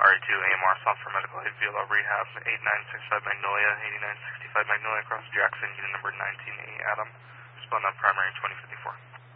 RA2 AMR, south for medical aid, VLR rehab, 8965 Magnolia, 8965 Magnolia across Jackson, unit number 19A Adam. Respond on primary 2054.